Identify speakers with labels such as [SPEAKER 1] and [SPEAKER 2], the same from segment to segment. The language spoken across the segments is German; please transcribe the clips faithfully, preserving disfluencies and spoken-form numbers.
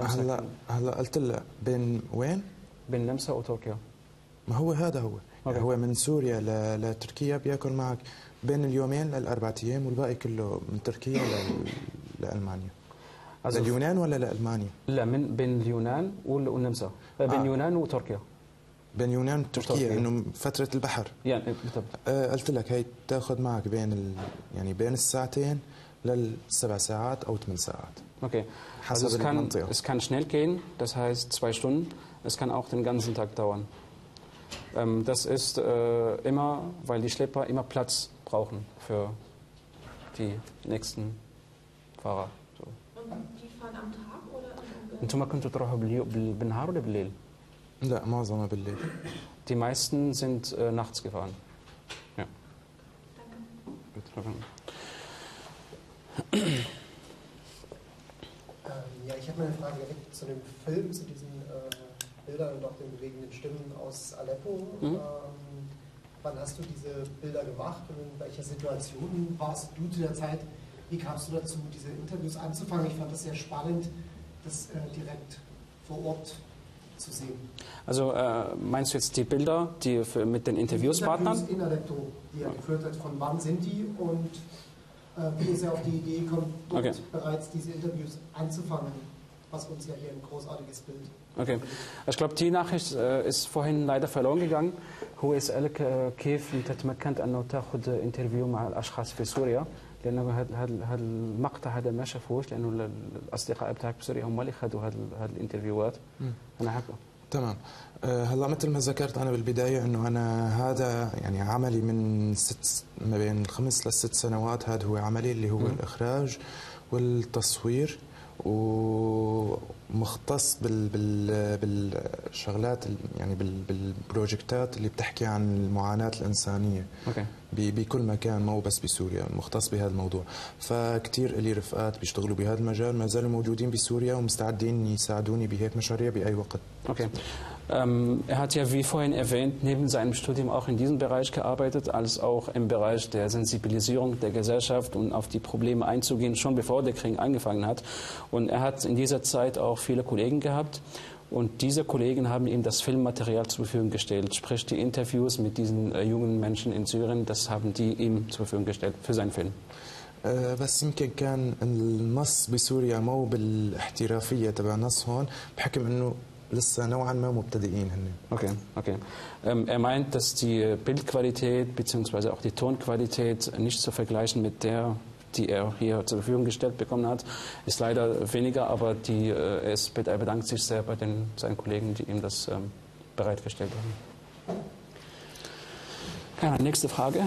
[SPEAKER 1] هلا هلا قلت له بين وين؟
[SPEAKER 2] بين النمسا وتركيا.
[SPEAKER 1] ما هو هذا هو
[SPEAKER 2] أوكي.
[SPEAKER 1] هو من سوريا ل... لتركيا بياكل معك بين اليومين للأربع أيام والباقي كله من تركيا ل... لألمانيا. اليونان ولا لألمانيا؟
[SPEAKER 2] لا من بين اليونان والنمسا بين
[SPEAKER 1] آه.
[SPEAKER 2] اليونان وتركيا.
[SPEAKER 1] بين يونان وتركيا انه فترة البحر.
[SPEAKER 2] يعني بالضبط.
[SPEAKER 1] آه قلت لك هي تاخذ معك بين ال... يعني بين الساعتين للسبع ساعات او ثمان ساعات.
[SPEAKER 2] Okay.
[SPEAKER 1] حسب
[SPEAKER 2] Also es kann,
[SPEAKER 1] المنطقة.
[SPEAKER 2] es kann schnell gehen, das heißt zwei Stunden. Es kann auch den ganzen Tag dauern. Ähm, das ist äh, immer, weil die Schlepper immer Platz brauchen für die nächsten Fahrer. So.
[SPEAKER 3] Und die fahren am Tag oder?
[SPEAKER 2] انتم كنتوا تروحوا باليو- بال- بالنهار ولا بالليل؟
[SPEAKER 1] لا معظمها بالليل.
[SPEAKER 2] Die meisten sind äh, nachts gefahren. Ja.
[SPEAKER 3] Danke.
[SPEAKER 4] Ähm, ja, ich habe mal eine Frage direkt zu dem Film, zu diesen äh, Bildern und auch den bewegenden Stimmen aus Aleppo.
[SPEAKER 2] Mhm.
[SPEAKER 4] Ähm, wann hast du diese Bilder gemacht und in welcher Situation warst du zu der Zeit? Wie kamst du dazu, diese Interviews anzufangen? Ich fand das sehr spannend, das äh, direkt vor Ort zu sehen.
[SPEAKER 2] Also äh, meinst du jetzt die Bilder, die für, mit den Interviewspartnern?
[SPEAKER 4] Die Interviews in Aleppo, die er geführt hat, von wann sind die und äh, wie ist er auf die Idee gekommen, dort
[SPEAKER 2] Okay.
[SPEAKER 4] bereits diese Interviews anzufangen, was uns ja hier ein großartiges Bild.
[SPEAKER 2] Okay. Ich glaube, die Nachricht äh, ist vorhin leider verloren gegangen. هو يسألك آه، كيف أنت تمكنت أنه تأخذ انترفيو مع الأشخاص في سوريا لأنه هذا هذا هذا المقطع هذا ما شافوش لأنه ال- الأصدقاء بتاعك بسوريا هم اللي خذوا هذا هذه الانترفيوهات. أنا حكوا.
[SPEAKER 1] تمام. أه هلا مثل ما ذكرت انا بالبدايه انه انا هذا يعني عملي من ست ما بين الخمس للست سنوات. هذا هو عملي اللي هو
[SPEAKER 2] مم.
[SPEAKER 1] الاخراج والتصوير ومختص بال بال بالشغلات ال- يعني بال بالبروجكتات اللي بتحكي عن المعاناه الانسانيه
[SPEAKER 2] Okay.
[SPEAKER 1] ب- بكل مكان مو بس بسوريا. مختص بهذا الموضوع. فكتير إلي رفقات بيشتغلوا بهذا المجال ما زالوا موجودين بسوريا ومستعدين يساعدوني بهيك مشاريع بأي وقت.
[SPEAKER 2] Okay. Ähm, er hat ja, wie vorhin erwähnt, neben seinem Studium auch in diesem Bereich gearbeitet, als auch im Bereich der Sensibilisierung der Gesellschaft und auf die Probleme einzugehen, schon bevor der Krieg angefangen hat. Und er hat in dieser Zeit auch viele Kollegen gehabt. Und diese Kollegen haben ihm das Filmmaterial zur Verfügung gestellt, sprich die Interviews mit diesen äh, jungen Menschen in Syrien, das haben die ihm zur Verfügung gestellt für seinen Film.
[SPEAKER 1] أه بس يمكن كان النص بسوريا مو بالاحترافية تبع النص هون بحكم انه لسه نوعا ما مبتدئين هن.
[SPEAKER 2] Okay, okay. Ähm, er meint, dass die Bildqualität bzw. auch die Tonqualität nicht zu vergleichen mit der, die er hier zur Verfügung gestellt bekommen hat, ist leider weniger, aber die, äh, er, ist, er bedankt sich sehr bei den, seinen Kollegen, die ihm das ähm, bereitgestellt haben. Ja, nächste Frage.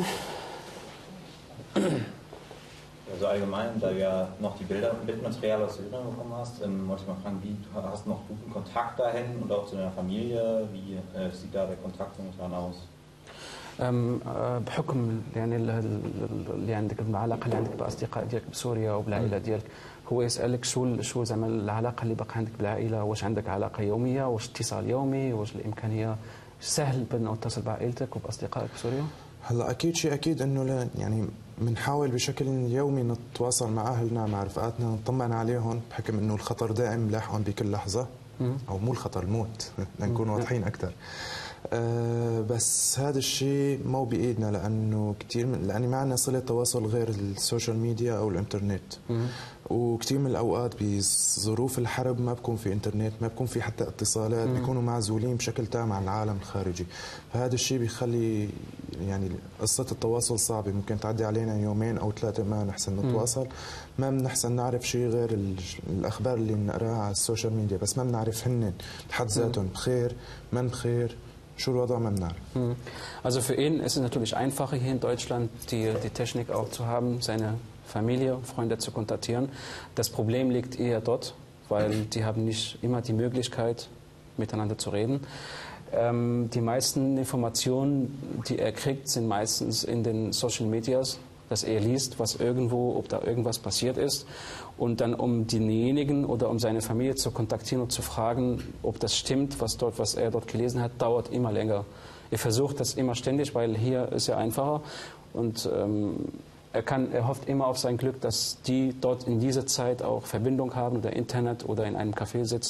[SPEAKER 5] Also allgemein, da du ja noch die Bilder, Bildmaterial aus Syrien bekommen hast, ähm, wollte ich mal fragen, wie du hast noch guten Kontakt dahin und auch zu deiner Familie? Wie äh, sieht da der Kontakt momentan aus?
[SPEAKER 2] أم، أه، بحكم يعني ال- ال- اللي عندك العلاقه اللي عندك باصدقاء ديالك بسوريا وبالعائله ديالك هو يسالك شو ال- شو زعما العلاقه اللي باقي عندك بالعائله واش عندك علاقه يوميه واش اتصال يومي واش الامكانيه سهل بان تتصل بعائلتك وباصدقائك بسوريا؟
[SPEAKER 1] هلا اكيد شيء اكيد انه لا يعني بنحاول بشكل يومي نتواصل مع اهلنا مع رفقاتنا نطمن عليهم بحكم انه الخطر دائم لاحقهم بكل لحظه او مو الخطر الموت لنكون واضحين اكثر. أه بس هذا الشيء مو بايدنا لانه كثير من لاني ما عندنا صله تواصل غير السوشيال ميديا او الانترنت. وكثير من الاوقات بظروف الحرب ما بكون في انترنت ما بكون في حتى اتصالات بيكونوا معزولين بشكل تام عن العالم الخارجي. فهذا الشيء بيخلي يعني قصه التواصل صعبه. ممكن تعدي علينا يومين او ثلاثه ما نحسن نتواصل ما بنحسن نعرف شيء غير ال- الاخبار اللي بنقراها على السوشيال ميديا بس ما بنعرف هن بحد ذاتهم بخير ما بخير شو الوضع ما بنعرف.
[SPEAKER 2] Mhm. Also für ihn ist es natürlich einfacher hier in Deutschland die, die Technik auch zu haben, seine Familie, Freunde zu kontaktieren. Das Problem liegt eher dort, weil die haben nicht immer die Möglichkeit, miteinander zu reden. Ähm, die meisten Informationen, die er kriegt, sind meistens in den Social Medias, dass er liest, was irgendwo, ob da irgendwas passiert ist. Und dann um denjenigen oder um seine Familie zu kontaktieren und zu fragen, ob das stimmt, was, dort, was er dort gelesen hat, dauert immer länger. Er versucht das immer ständig, weil hier ist er einfacher. Und ähm, er, kann, er hofft immer auf sein Glück, dass die dort in dieser Zeit auch Verbindung haben oder Internet oder in einem Café sitzen.